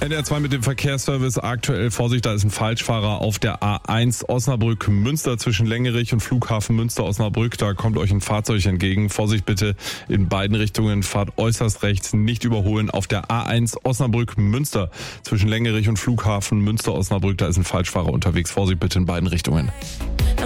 NDR2 mit dem Verkehrsservice. Aktuell Vorsicht, da ist ein Falschfahrer auf der A1 Osnabrück-Münster zwischen Längerich und Flughafen Münster-Osnabrück. Da kommt euch ein Fahrzeug entgegen. Vorsicht bitte in beiden Richtungen. Fahrt äußerst rechts, nicht überholen. Auf der A1 Osnabrück-Münster zwischen Längerich und Flughafen Münster-Osnabrück. Da ist ein Falschfahrer unterwegs. Vorsicht bitte in beiden Richtungen.